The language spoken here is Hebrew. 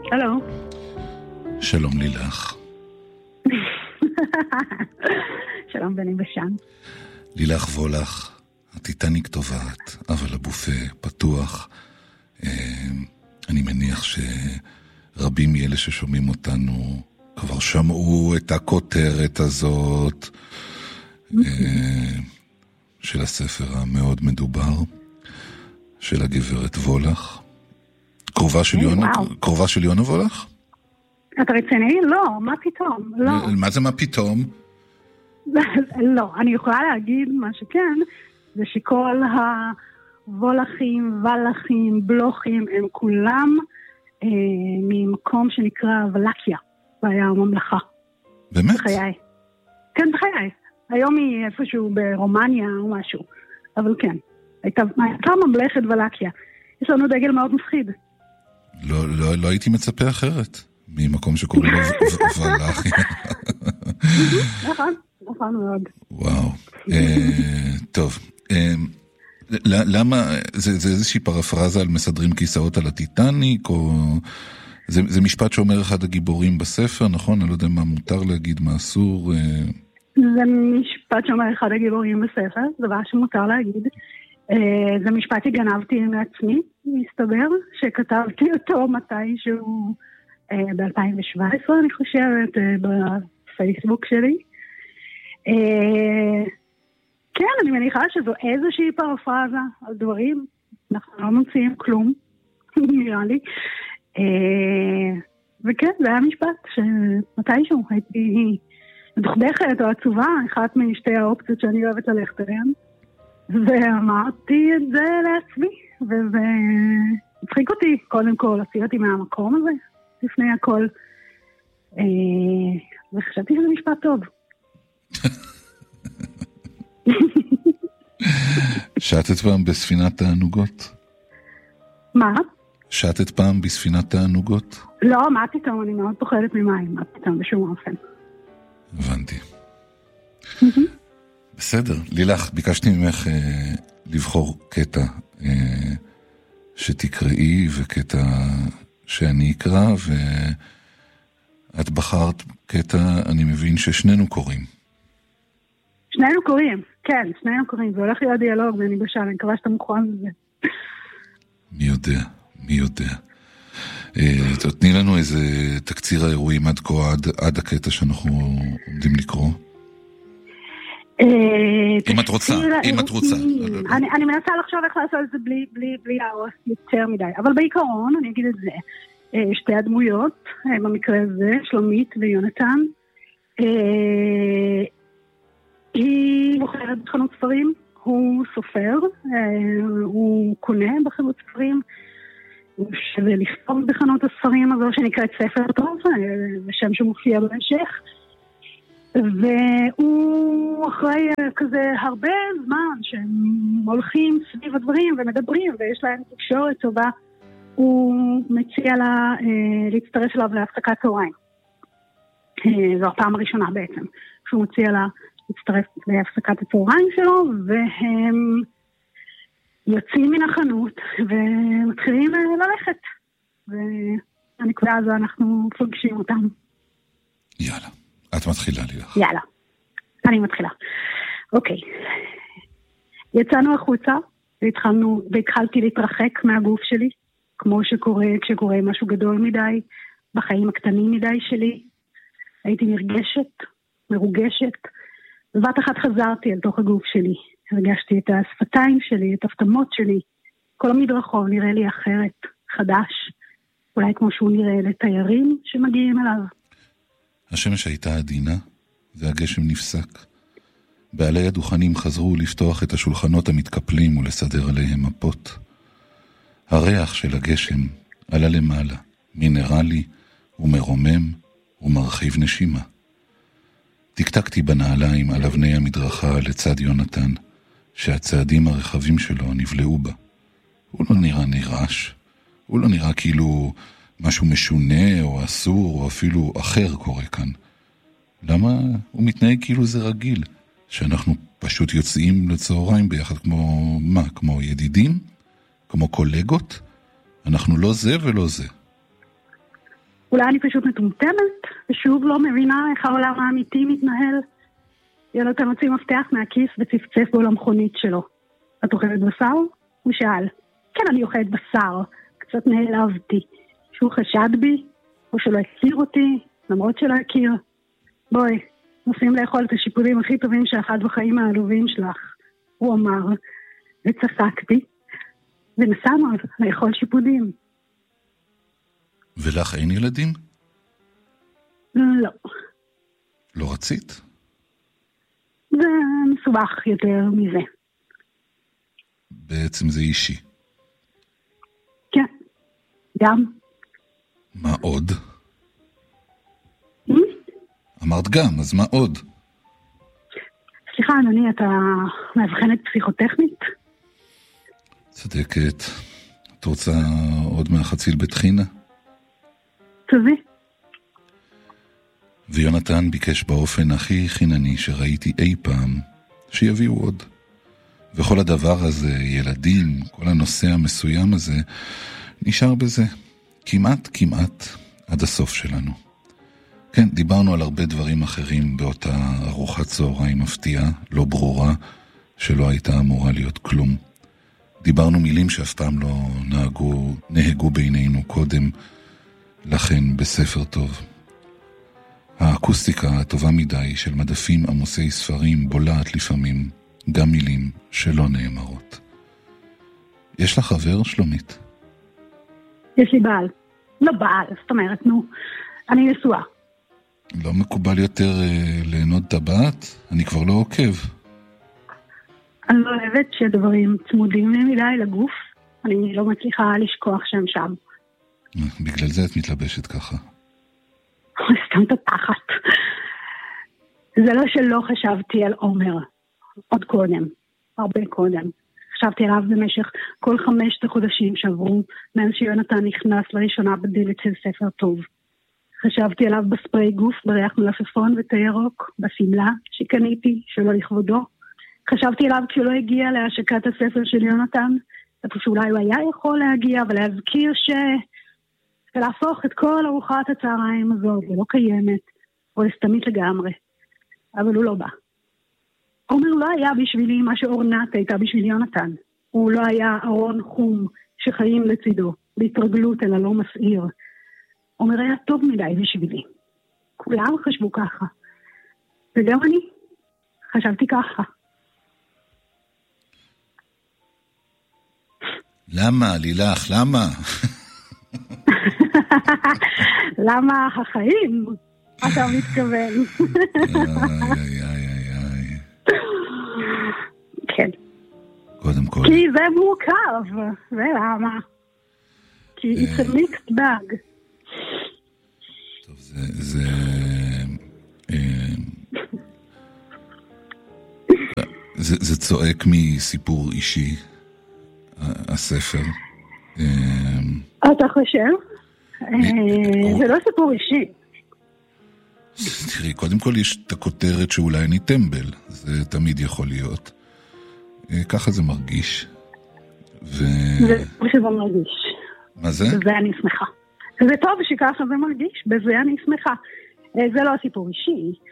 שלום. שלום לילך. שלום בני בשן. לילך וולך, הטיטניק טובעת, אבל הבופה פתוח. אני מניח שרבים מאלה ששומעים אותנו כבר שמעו את הכותרת הזאת של הספר המאוד מדובר של הגברת וולך. קרובה של יונה וולך? אתה רציני? לא, מה פתאום? לא. מה זה מה פתאום? לא, אני יכולה להגיד מה שכן, זה שכל הוולכים, ולכים, בלוכים, הם כולם ממקום שנקרא ולקיה, והיה הממלכה. באמת? בחיי. כן, בחיי. היום היא איפשהו ברומניה או משהו, אבל כן. הייתה ממלכת ולקיה. יש לנו דגל מאוד מפחיד. לא הייתי מצפה אחרת, ממקום שקוראים לו ולקיה. נכון מאוד. וואו. טוב. למה, זה איזושהי פרפרזה על מסדרים כיסאות על הטיטניק, או... זה משפט שאומר אחד הגיבורים בספר, נכון? אני לא יודע מה מותר להגיד, מה אסור. זה משפט שאומר אחד הגיבורים בספר, זה דבר שמותר להגיד. זה משפט שגנבתי מעצמי, מסתבר, שכתבתי אותו מתישהו ב-2017, אני חושבת, בפייסבוק שלי. כן, אני מניחה שזו איזושהי פרפרזה על דברים, אנחנו לא מוציאים כלום, נראה לי. וכן, זה היה משפט שמתישהו הייתי מדוכדכת או עצובה, אחת משתי האופציות שאני אוהבת ללכת אליהן, ואמרתי את זה לעצמי, וזה הצחיק אותי, קודם כל, הוציא אותי מהמקום הזה, לפני הכל, וחשבתי שזה משפט טוב. שטת פעם בספינת תענוגות? מה? שטת פעם בספינת תענוגות? לא, מה פתאום, אני מאוד פוחדת ממים, מה פתאום, בשום אופן. הבנתי. בסדר, לילך, ביקשתי ממך לבחור קטע שתקראי וקטע שאני אקרא, ואת בחרת קטע, אני מבין ששנינו קוראים. שנינו קוראים, כן, שנינו קוראים, זה הולך להיות דיאלוג, ואני בשעה, אני מקווה שאתה מוכן לזה. מי יודע. תתני לנו איזה תקציר האירועים עד כה, עד הקטע שאנחנו עומדים לקרוא. אם את רוצה. אני מנסה לחשוב איך לעשות את זה בלי להרוס יותר מדי, אבל בעיקרון, אני אגיד את זה, שתי הדמויות, במקרה הזה, שלומית ויונתן, היא מוכרת בחנות ספרים, הוא סופר, הוא קונה בחנות ספרים, שווה לפתור בחנות הספרים הזו שנקראת ספר טוב, בשם שמופיע בהמשך, והוא אחרי כזה הרבה זמן שהם הולכים סביב הדברים ומדברים ויש להם תקשורת טובה, הוא מציע לה להצטרף אליו להפסקת צהריים. זו הפעם הראשונה בעצם, שהוא מציע לה להצטרף להפסקת הצהריים שלו, והם יוצאים מן החנות ומתחילים ללכת, והנקודה הזו אנחנו פוגשים אותם. יאללה, את מתחילה לילך. יאללה, אני מתחילה. אוקיי. יצאנו החוצה והתחלתי להתרחק מהגוף שלי, כמו שקורה כשקורה משהו גדול מדי, בחיים הקטנים מדי שלי. הייתי נרגשת, מרוגשת, בבת אחת חזרתי אל תוך הגוף שלי. הרגשתי את השפתיים שלי, את הפתמות שלי. כל המדרחוב נראה לי אחרת, חדש. אולי כמו שהוא נראה לתיירים שמגיעים אליו. השמש הייתה עדינה, והגשם נפסק. בעלי הדוכנים חזרו לפתוח את השולחנות המתקפלים ולסדר עליהם מפות. הריח של הגשם עלה למעלה, מינרלי ומרומם ומרחיב נשימה. תקתקתי בנעליים על אבני המדרכה לצד יונתן, שהצעדים הרחבים שלו נבלעו בה. הוא לא נראה נרעש, הוא לא נראה כאילו משהו משונה או אסור או אפילו אחר קורה כאן. למה הוא מתנהג כאילו זה רגיל, שאנחנו פשוט יוצאים לצהריים ביחד כמו מה? כמו ידידים? כמו קולגות? אנחנו לא זה ולא זה. אולי אני פשוט מטומטמת, ושוב לא מבינה איך העולם האמיתי מתנהל. יונתן הוציא מפתח מהכיס וצפצף בו למכונית שלו. את אוכלת בשר? הוא שאל. כן, אני אוכלת בשר. קצת נעלבתי. שהוא חשד בי, או שלא הכיר אותי, למרות שלא הכיר. בואי, נוסעים לאכול את השיפודים הכי טובים שאחד בחיים העלובים שלך. הוא אמר, וצחקתי, ונסענו לאכול שיפודים. ולך אין ילדים? לא. לא רצית? זה מסובך יותר מזה. בעצם זה אישי. כן, גם. מה עוד? אמרת גם, אז מה עוד? סליחה, אדוני, אתה מאבחנת פסיכוטכנית? צדקת. את רוצה עוד מהחציל בתחינה? טובי. ויונתן ביקש באופן הכי חינני שראיתי אי פעם שיביאו עוד. וכל הדבר הזה, ילדים, כל הנושא המסוים הזה, נשאר בזה. כמעט עד הסוף שלנו. כן, דיברנו על הרבה דברים אחרים באותה ארוחת צהריים מפתיעה, לא ברורה, שלא הייתה אמורה להיות כלום. דיברנו מילים שאף פעם לא נהגו בינינו קודם, לכן בספר טוב. האקוסטיקה הטובה מדי של מדפים עמוסי ספרים בולעת לפעמים גם מילים שלא נאמרות. יש לך חבר, שלומית? יש לי בעל. לא בעל, זאת אומרת, אני נשואה. לא מקובל יותר ליהנות טבעת? אני כבר לא עוקב. אני לא אוהבת שדברים צמודים מדי לגוף. אני לא מצליחה לשכוח שהם שם. בגלל זה את מתלבשת ככה. סתם תתחת. זה לא שלא חשבתי על עומר. עוד קודם. הרבה קודם. חשבתי עליו במשך כל 5 החודשים שעברו, מאז שיונתן נכנס לראשונה בדלת של ספר טוב. חשבתי עליו בספרי גוף, בריח מלפפון ותה ירוק, בסמלה שקניתי, שלא לכבודו. חשבתי עליו כשלא הגיע להשקת הספר של יונתן, איפה שאולי הוא היה יכול להגיע ולהזכיר ולהפוך את כל ארוחת הצהריים הזאת, ולא קיימת, או לסתמית לגמרי. אבל הוא לא בא. עומר לא היה בשבילי מה שאורנת הייתה בשביל יונתן. הוא לא היה ארון חום שחיים לצידו, בהתרגלות אלא לא מסעיר. עומר היה טוב מדי בשבילי. כולם חשבו ככה. וגם אני חשבתי ככה. למה, לילך, למה? למה החיים? אתה מתכוון. כן. קודם כל. כי זה מורכב. ולמה? כי it's a mixed bag. טוב, זה צועק מסיפור אישי, הספר. אתה חושב? זה לא סיפור אישי. תראי, קודם כל יש את הכותרת שאולי אני טמבל, זה תמיד יכול להיות. ככה זה מרגיש. זה טוב שזה מרגיש. מה זה? בזה אני שמחה. זה טוב שככה זה מרגיש, בזה אני שמחה. זה לא סיפור אישי.